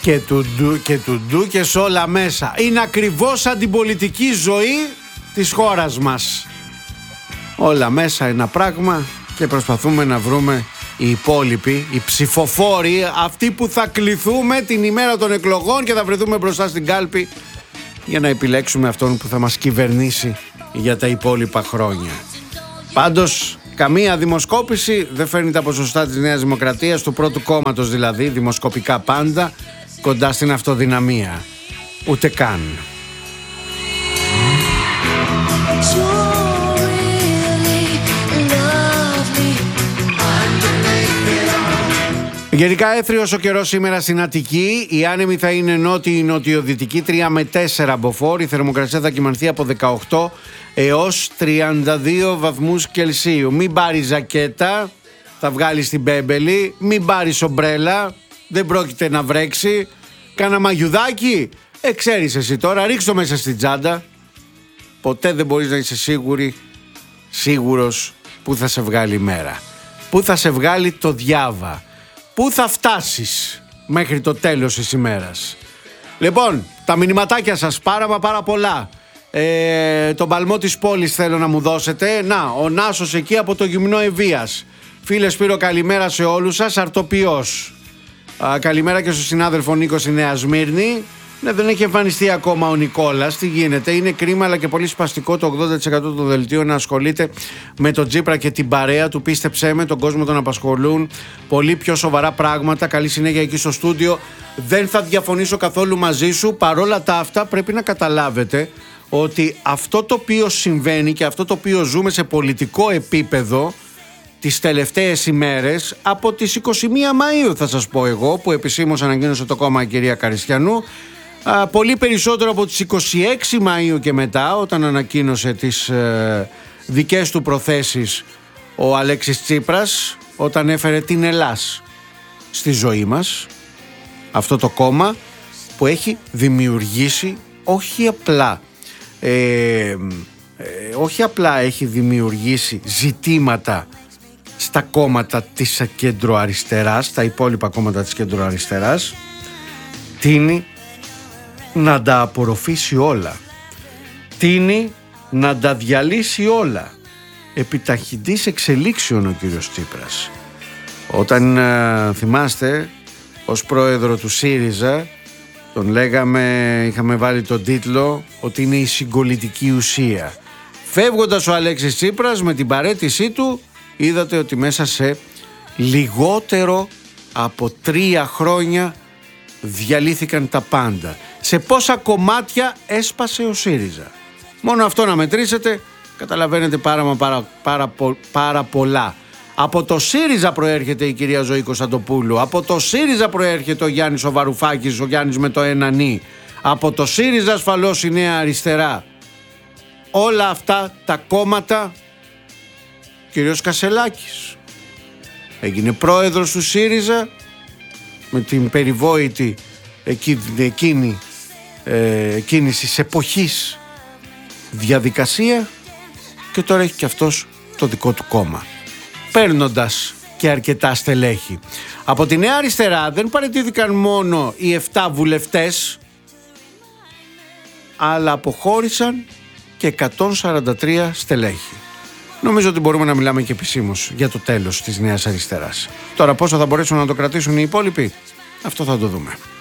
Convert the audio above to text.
και του ντου και σε όλα μέσα. Είναι ακριβώς αντιπολιτική ζωή της χώρας μας. Όλα μέσα ένα πράγμα και προσπαθούμε να βρούμε οι υπόλοιποι, οι ψηφοφόροι, αυτοί που θα κληθούμε την ημέρα των εκλογών και θα βρεθούμε μπροστά στην κάλπη για να επιλέξουμε αυτόν που θα μας κυβερνήσει για τα υπόλοιπα χρόνια. Πάντως καμία δημοσκόπηση δεν φέρνει τα ποσοστά της Νέας Δημοκρατίας, του πρώτου κόμματος δηλαδή, δημοσκοπικά πάντα, κοντά στην αυτοδυναμία. Ούτε καν. Γενικά έθριος ο καιρός σήμερα στην Αττική. Η άνεμη θα είναι νότιο-νοτιοδυτική, 3 με 4 μποφόρ. Η θερμοκρασία θα κυμανθεί από 18 έως 32 βαθμούς Κελσίου. Μην πάρει ζακέτα, θα βγάλεις την μπέμπελη. Μην πάρει ομπρέλα, δεν πρόκειται να βρέξει. Κάνα μαγιουδάκι, ξέρεις εσύ τώρα, ρίξ' το μέσα στην τσάντα. Ποτέ δεν μπορείς να είσαι σίγουρος που θα σε βγάλει η μέρα. Πού θα σε βγάλει το διάβα. Πού θα φτάσεις μέχρι το τέλος της ημέρας. Λοιπόν, τα μηνυματάκια σας πάρα πολλά. Τον παλμό της πόλης θέλω να μου δώσετε. Να, ο Νάσος εκεί από το Γυμνό Ευβίας. Φίλε Σπύρο, καλημέρα σε όλους σας. Αρτοποιός. Καλημέρα και στον συνάδελφο Νίκο στη Νέα Σμύρνη. Ναι, δεν έχει εμφανιστεί ακόμα ο Νικόλας. Τι γίνεται, είναι κρίμα αλλά και πολύ σπαστικό το 80% του δελτίου να ασχολείται με τον Τσίπρα και την παρέα του. Πίστεψέ με, τον κόσμο τον απασχολούν πολύ πιο σοβαρά πράγματα. Καλή συνέχεια εκεί στο στούντιο. Δεν θα διαφωνήσω καθόλου μαζί σου. Παρόλα τα αυτά, πρέπει να καταλάβετε ότι αυτό το οποίο συμβαίνει και αυτό το οποίο ζούμε σε πολιτικό επίπεδο τις τελευταίες ημέρες, από τις 21 Μαΐου θα σας πω εγώ, που επισήμως ανακοίνωσε το κόμμα η κυρία Καριστιανού, πολύ περισσότερο από τις 26 Μαΐου και μετά, όταν ανακοίνωσε τις δικές του προθέσεις ο Αλέξης Τσίπρας, όταν έφερε την Ελλάς στη ζωή μας, αυτό το κόμμα που έχει δημιουργήσει όχι απλά έχει δημιουργήσει ζητήματα στα κόμματα της κεντροαριστεράς, τα υπόλοιπα κόμματα της κεντροαριστεράς, τείνει να τα απορροφήσει όλα, τείνει να τα διαλύσει όλα. Επιταχυντής εξελίξεων ο κύριος Τσίπρας. Όταν θυμάστε, ως πρόεδρο του ΣΥΡΙΖΑ τον λέγαμε, είχαμε βάλει τον τίτλο ότι είναι η συγκολητική ουσία. Φεύγοντας ο Αλέξης Τσίπρας με την παραίτησή του, είδατε ότι μέσα σε λιγότερο από 3 χρόνια διαλύθηκαν τα πάντα. Σε πόσα κομμάτια έσπασε ο ΣΥΡΙΖΑ. Μόνο αυτό να μετρήσετε, καταλαβαίνετε πάρα πολλά. Από το ΣΥΡΙΖΑ προέρχεται η κυρία Ζωή Κωνσταντοπούλου. Από το ΣΥΡΙΖΑ προέρχεται ο Γιάννης ο Βαρουφάκης, ο Γιάννης με το ένα νι. Από το ΣΥΡΙΖΑ ασφαλώς η Νέα Αριστερά. Όλα αυτά τα κόμματα, κύριος Κασελάκης έγινε πρόεδρος του ΣΥΡΙΖΑ με την περιβόητη εκείνης της εποχής διαδικασία, και τώρα έχει και αυτός το δικό του κόμμα, παίρνοντας και αρκετά στελέχη. Από τη Νέα Αριστερά δεν παραιτήθηκαν μόνο οι 7 βουλευτές, αλλά αποχώρησαν και 143 στελέχη. Νομίζω ότι μπορούμε να μιλάμε και επισήμως για το τέλος της Νέας Αριστεράς. Τώρα πόσο θα μπορέσουν να το κρατήσουν οι υπόλοιποι, αυτό θα το δούμε.